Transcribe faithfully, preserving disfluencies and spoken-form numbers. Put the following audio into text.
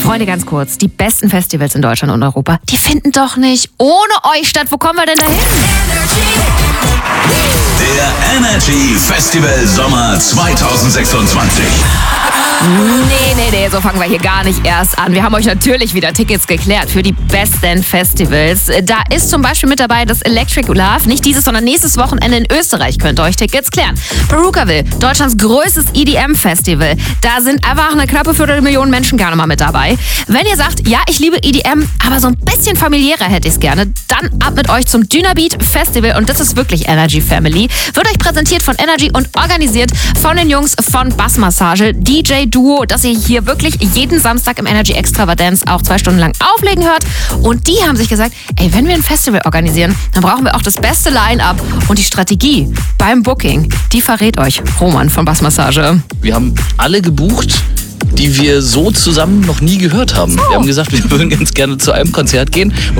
Freunde, ganz kurz. Die besten Festivals in Deutschland und Europa, die finden doch nicht ohne euch statt. Wo kommen wir denn da hin? Der Energy Festival Sommer zwanzig sechsundzwanzig. Nee, nee, nee, so fangen wir hier gar nicht erst an. Wir haben euch natürlich wieder Tickets geklärt für die besten Festivals. Da ist zum Beispiel mit dabei das Electric Love. Nicht dieses, sondern nächstes Wochenende in Österreich könnt ihr euch Tickets klären. Perukaville, Deutschlands größtes E D M-Festival. Da sind einfach eine knappe Viertelmillion Menschen gerne mal mit dabei. Wenn ihr sagt, ja, ich liebe E D M, aber so ein bisschen familiärer hätte ich es gerne, dann ab mit euch zum Dynabeat Festival. Und das ist wirklich Energy Family. Wird euch präsentiert von Energy und organisiert von den Jungs von Bassmassage, D J Duo, das ihr hier wirklich jeden Samstag im Energy Extravaganza auch zwei Stunden lang auflegen hört. Und die haben sich gesagt, ey, wenn wir ein Festival organisieren, dann brauchen wir auch das beste Line-Up. Und die Strategie beim Booking, die verrät euch Roman von Bassmassage. Wir haben alle gebucht, die wir so zusammen noch nie gehört haben. So. Wir haben gesagt, wir würden ganz gerne zu einem Konzert gehen.